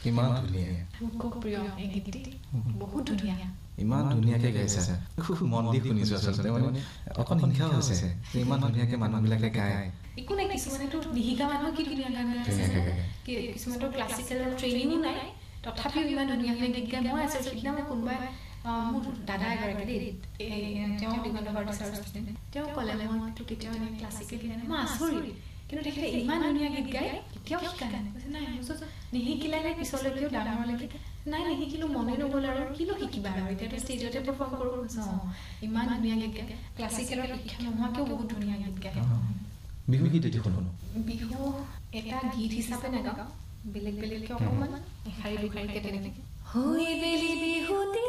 ইমান ধুনীয়া খুব প্ৰিয় এই গীতটি বহুত ধুনীয়া ইমান ধুনীয়াকে গাইছা খুব মন দি শুনিছো আচলতে মানে অকণ হিংসা হৈছে যে ইমান ধুনীয়াকে মানুহবিলাকে গায় একো নাই কিছুমানেতো নিহিকা মানুহ কি ধুনীয়া গান গায় কিছুমানতো ক্লাছিকেল ট্ৰেইনিঙো নাই তথাপিও ইমান ধুনীয়া গীত গায় মই আছো সিদিনা মই কোনোবাই মোৰ দাদা এগৰাকী দেই তেওঁ দিগন্ত ভাৰতীয় ষ্টুডেণ্ট তেওঁ ক'লে মইতো কেতিয়াও এনে ক্লাছিকেল গান মই আচৰিত কিন্তু তেখেতে ইমান ধুনীয়া গীত গায় কেতিয়াও শিকা নাই কৈছে নাই নিশিকিলে নে পিছলৈকেও ডাঙৰলৈকে নাই নিশিকিলো মনে নগ'ল আৰু কিনো শিকিবা আৰু এতিয়াতো ষ্টেজতে পাৰফৰ্ম কৰোঁ ইমান ধুনীয়া গীত গায় ক্লাছিকেলৰ শিক্ষা নোহোৱাকেও বহুত ধুনীয়া গীত গায় বিহু গীত এটি শুনো বিহু এটা গীত হিচাপে নাগাওঁ বেলেগ বেলেগকে অকণমান এশাৰী দুশাৰীকে তেনেকৈ হৈ বেলি বিহুতি